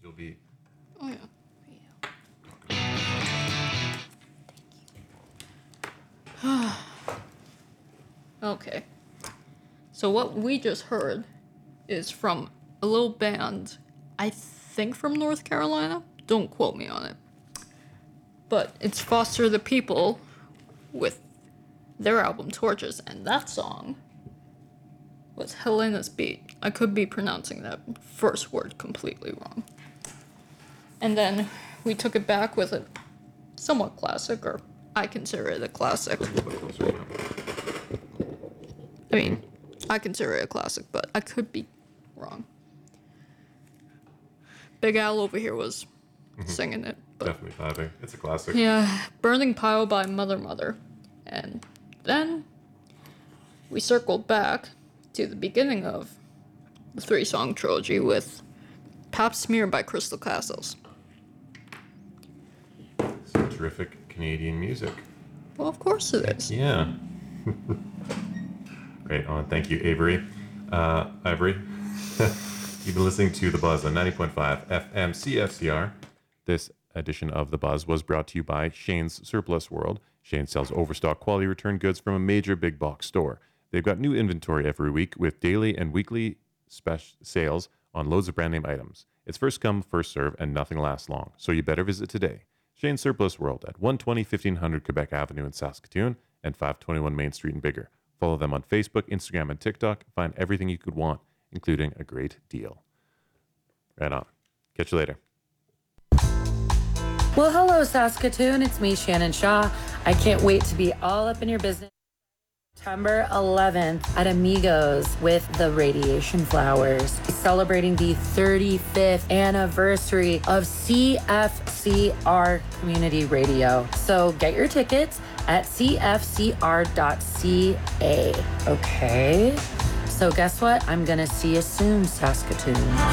You'll be... Oh, yeah. Okay. So what we just heard is from a little band, I think from North Carolina. Don't quote me on it. But it's Foster the People with their album Torches, and that song was Helena's Beat. I could be pronouncing that first word completely wrong. And then we took it back with a somewhat classic, or I consider it a classic. I mean, I consider it a classic, but I could be wrong. Big Al over here was singing it. But definitely vibing. It's a classic. yeah, Burning Pile by Mother Mother. And then we circled back to the beginning of the 3-song trilogy with Pap Smear by Crystal Castles. Some terrific Canadian music. Well, of course it is. Yeah. Great. Oh, and thank you, Avery. Ivory. You've been listening to The Buzz on 90.5 FM CFCR. This edition of The Buzz was brought to you by Shane's Surplus World. Shane sells overstock quality return goods from a major big box store. They've got new inventory every week with daily and weekly special sales on loads of brand name items. It's first come, first serve, and nothing lasts long. So you better visit today. Shane's Surplus World at 120 1500 Quebec Avenue in Saskatoon and 521 Main Street in Bigger. Follow them on Facebook, Instagram, and TikTok. Find everything you could want, including a great deal. Right on. Catch you later. Well, hello, Saskatoon. It's me, Shannon Shaw. I can't wait to be all up in your business. September 11th at Amigos with the Radiation Flowers, celebrating the 35th anniversary of CFCR Community Radio. So get your tickets at cfcr.ca. Okay? So guess what? I'm going to see you soon, Saskatoon.